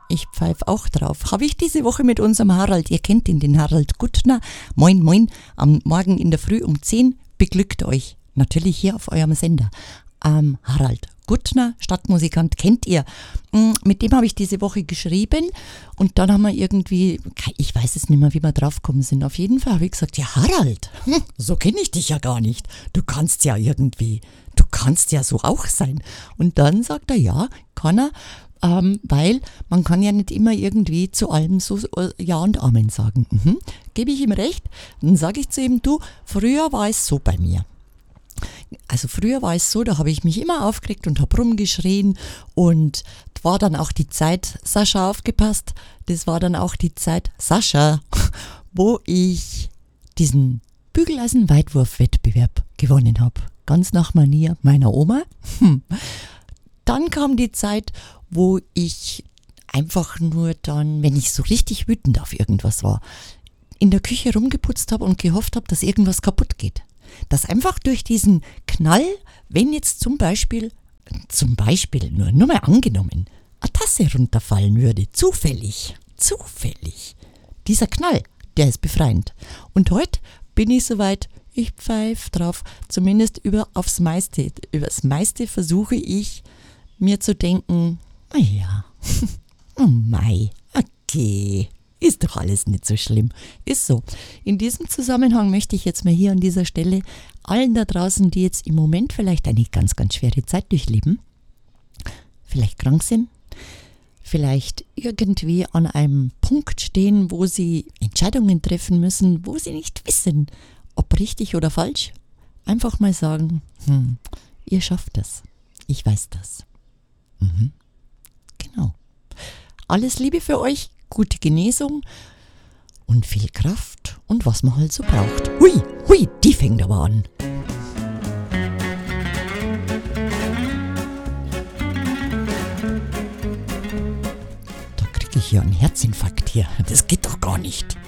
Ich pfeife auch drauf. Habe ich diese Woche mit unserem Harald, ihr kennt ihn, den Harald Guttner. Moin, moin, am Morgen in der Früh um 10 beglückt euch. Natürlich hier auf eurem Sender. Harald Guttner, Stadtmusikant, kennt ihr. Mit dem habe ich diese Woche geschrieben und dann haben wir irgendwie, ich weiß es nicht mehr, wie wir draufgekommen sind. Auf jeden Fall habe ich gesagt, ja Harald, so kenne ich dich ja gar nicht. Du kannst ja so auch sein. Und dann sagt er, ja, kann er, weil man kann ja nicht immer irgendwie zu allem so Ja und Amen sagen. Gebe ich ihm recht, dann sage ich zu ihm, du, früher war es so bei mir. Also früher war es so, da habe ich mich immer aufgeregt und habe rumgeschrien und war dann auch die Zeit, Sascha aufgepasst, das war dann auch die Zeit, Sascha, wo ich diesen Bügeleisen-Weitwurf-Wettbewerb gewonnen habe. Ganz nach Manier meiner Oma. Dann kam die Zeit, wo ich einfach nur dann, wenn ich so richtig wütend auf irgendwas war, in der Küche rumgeputzt habe und gehofft habe, dass irgendwas kaputt geht. Dass einfach durch diesen Knall, wenn jetzt zum Beispiel, nur mal angenommen, eine Tasse runterfallen würde, zufällig, dieser Knall, der ist befreiend. Und heute bin ich soweit, ich pfeife drauf, zumindest über das meiste versuche ich mir zu denken, naja, oh mei, okay. Ist doch alles nicht so schlimm. Ist so. In diesem Zusammenhang möchte ich jetzt mal hier an dieser Stelle allen da draußen, die jetzt im Moment vielleicht eine ganz, ganz schwere Zeit durchleben, vielleicht krank sind, vielleicht irgendwie an einem Punkt stehen, wo sie Entscheidungen treffen müssen, wo sie nicht wissen, ob richtig oder falsch, einfach mal sagen, ihr schafft das. Ich weiß das. Genau. Alles Liebe für euch. Gute Genesung und viel Kraft und was man halt so braucht. Hui, die fängt aber an. Da kriege ich ja einen Herzinfarkt hier. Das geht doch gar nicht.